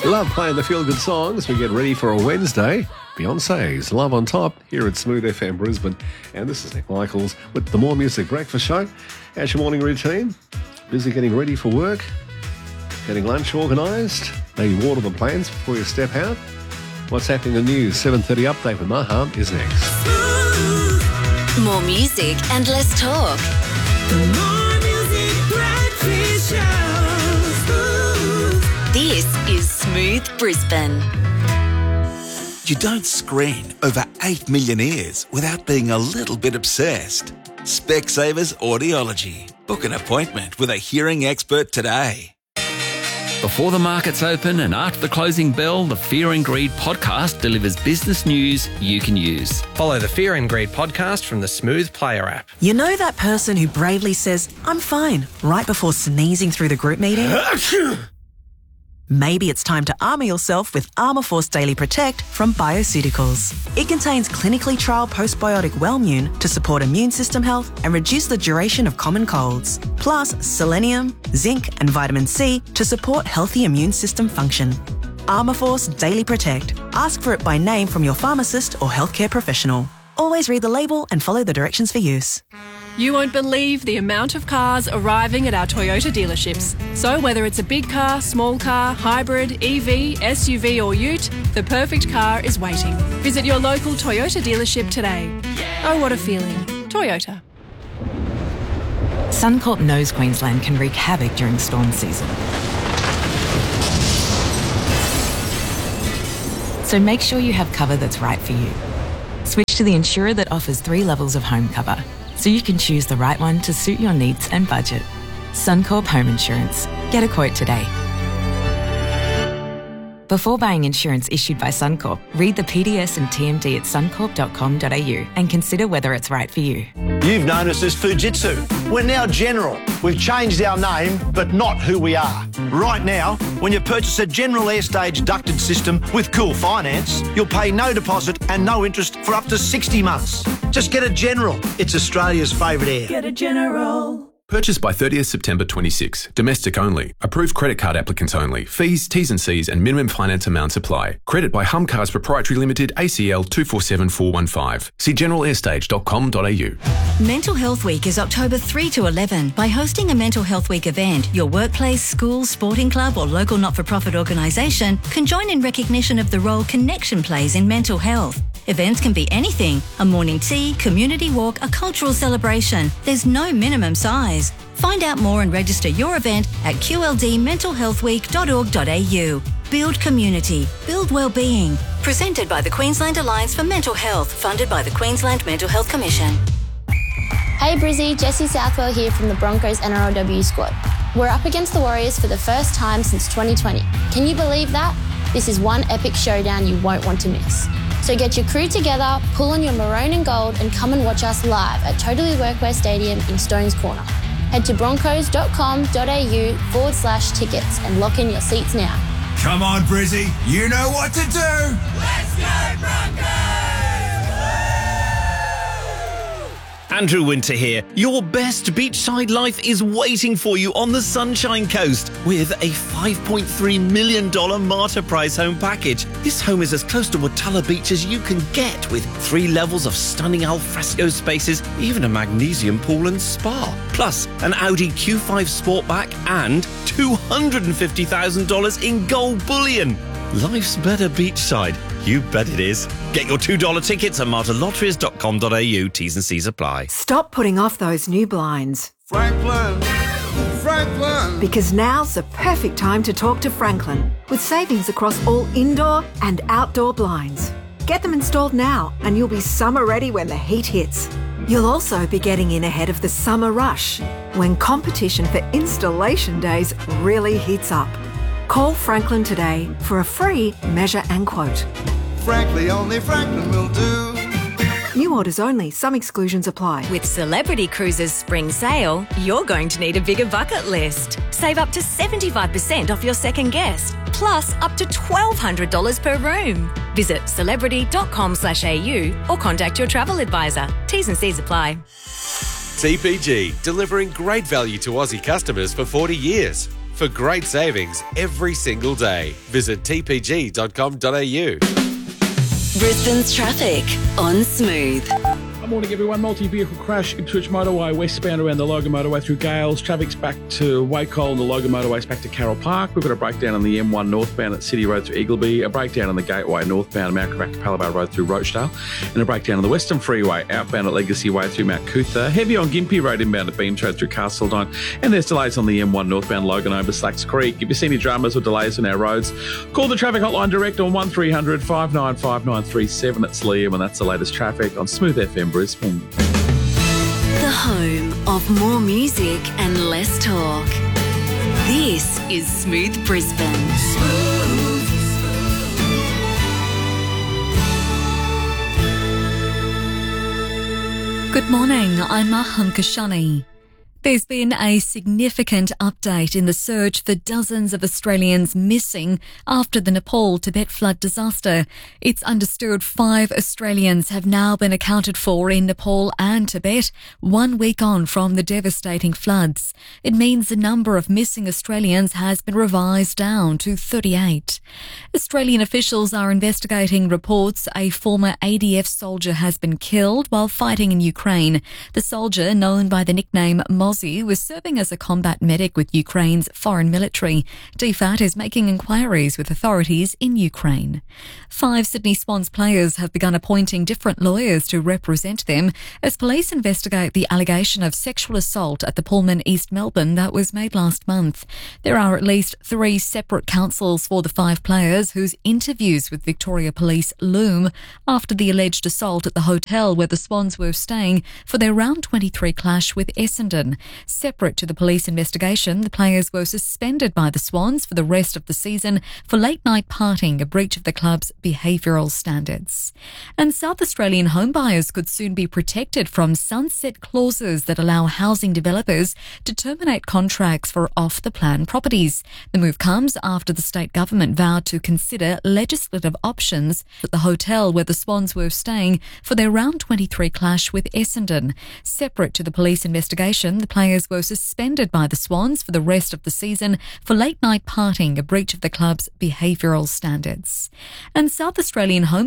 Love playing the feel-good songs. We get ready for a Wednesday. Beyonce's Love on Top here at Smooth FM Brisbane. And this is Nick Michaels with the More Music Breakfast Show. How's your morning routine? Busy getting ready for work? Getting lunch organised? Maybe water the plants before you step out? What's happening in the news? 7:30 update with Maham is next. More music and less talk. The More Music Breakfast Show. This is Smooth Brisbane. You don't screen over 8 million ears without being a little bit obsessed. Specsavers Audiology. Book an appointment with a hearing expert today. Before the markets open and after the closing bell, the Fear and Greed podcast delivers business news you can use. Follow the Fear and Greed podcast from the Smooth Player app. You know that person who bravely says, "I'm fine," right before sneezing through the group meeting? Maybe it's time to armour yourself with Armourforce Daily Protect from Bioceuticals. It contains clinically trialled postbiotic Wellmune to support immune system health and reduce the duration of common colds. Plus selenium, zinc and vitamin C to support healthy immune system function. Armourforce Daily Protect. Ask for it by name from your pharmacist or healthcare professional. Always read the label and follow the directions for use. You won't believe the amount of cars arriving at our Toyota dealerships. So whether it's a big car, small car, hybrid, EV, SUV or ute, the perfect car is waiting. Visit your local Toyota dealership today. Oh, what a feeling. Toyota. Suncorp knows Queensland can wreak havoc during storm season. So make sure you have cover that's right for you. Switch to the insurer that offers 3 levels of home cover, so you can choose the right one to suit your needs and budget. Suncorp Home Insurance. Get a quote today. Before buying insurance issued by Suncorp, read the PDS and TMD at suncorp.com.au and consider whether it's right for you. You've known us as Fujitsu. We're now General. We've changed our name, but not who we are. Right now, when you purchase a General Airstage ducted system with Cool Finance, you'll pay no deposit and no interest for up to 60 months. Just get a General. It's Australia's favourite air. Get a General. Purchased by 30th September 26. Domestic only. Approved credit card applicants only. Fees, T's and C's and minimum finance amounts apply. Credit by Humcars Proprietary Limited, ACL 247415. See generalairstage.com.au. Mental Health Week is October 3 to 11. By hosting a Mental Health Week event, your workplace, school, sporting club or local not-for-profit organisation can join in recognition of the role Connection plays in mental health. Events can be anything: a morning tea, community walk, a cultural celebration. There's no minimum size. Find out more and register your event at qldmentalhealthweek.org.au. Build community. Build wellbeing. Presented by the Queensland Alliance for Mental Health, funded by the Queensland Mental Health Commission. Hey Brizzy, Jessie Southwell here from the Broncos NRLW squad. We're up against the Warriors for the first time since 2020. Can you believe that? This is one epic showdown you won't want to miss. So get your crew together, pull on your maroon and gold and come and watch us live at Totally Workwear Stadium in Stones Corner. Head to broncos.com.au/tickets and lock in your seats now. Come on, Brizzy, you know what to do. Let's go Broncos! Andrew Winter here. Your best beachside life is waiting for you on the Sunshine Coast with a $5.3 million Martyr Prize home package. This home is as close to Watala Beach as you can get, with 3 levels of stunning alfresco spaces, even a magnesium pool and spa. Plus, an Audi Q5 Sportback and $250,000 in gold bullion. Life's better beachside. You bet it is. Get your $2 tickets at martyrlotteries.com.au. T's and C's apply. Stop putting off those new blinds. Franklin. Because now's the perfect time to talk to Franklin, with savings across all indoor and outdoor blinds. Get them installed now and you'll be summer ready when the heat hits. You'll also be getting in ahead of the summer rush, when competition for installation days really heats up. Call Franklin today for a free measure and quote. Frankly, only Franklin will do. New orders only. Some exclusions apply. With Celebrity Cruises Spring Sale, you're going to need a bigger bucket list. Save up to 75% off your second guest, plus up to $1,200 per room. Visit celebrity.com.au or contact your travel advisor. T's and C's apply. TPG, delivering great value to Aussie customers for 40 years. for great savings every single day. Visit tpg.com.au. Brisbane's traffic on Smooth. Good morning, everyone. Multi-vehicle crash in Ipswich Motorway westbound around the Logan Motorway through Gales. Traffic's back to Wacol and the Logan Motorway's back to Carroll Park. We've got a breakdown on the M1 northbound at City Road through Eagleby, a breakdown on the Gateway northbound Mount Carrack to Palabar Road through Rochdale, and a breakdown on the Western Freeway outbound at Legacy Way through Mount Cootha. Heavy on Gympie Road inbound at Beams Road through Castledine, and there's delays on the M1 northbound Logan over Slacks Creek. If you see any dramas or delays on our roads, call the traffic hotline direct on 1300 595937. It's Liam, and that's the latest traffic on Smooth FM Brisbane. The home of more music and less talk. This is Smooth Brisbane. Good morning, I'm Maham Kashani. There's been a significant update in the search for dozens of Australians missing after the Nepal-Tibet flood disaster. It's understood 5 Australians have now been accounted for in Nepal and Tibet, 1 week on from the devastating floods. It means the number of missing Australians has been revised down to 38. Australian officials are investigating reports a former ADF soldier has been killed while fighting in Ukraine. The soldier, known by the nickname Mozzie, was serving as a combat medic with Ukraine's foreign military. DFAT is making inquiries with authorities in Ukraine. 5 Sydney Swans players have begun appointing different lawyers to represent them as police investigate the allegation of sexual assault at the Pullman East Melbourne that was made last month. There are at least 3 separate counsels for the 5 players whose interviews with Victoria Police loom after the alleged assault at the hotel where the Swans were staying for their round 23 clash with Essendon. Separate to the police investigation, the players were suspended by the Swans for the rest of the season for late-night partying, a breach of the club's behavioural standards. And South Australian homebuyers could soon be protected from sunset clauses that allow housing developers to terminate contracts for off-the-plan properties. The move comes after the state government vowed to consider legislative options at the hotel where the Swans were staying for their round 23 clash with Essendon. Separate to the police investigation, the players were suspended by the Swans for the rest of the season for late-night partying, a breach of the club's behavioural standards. And South Australian home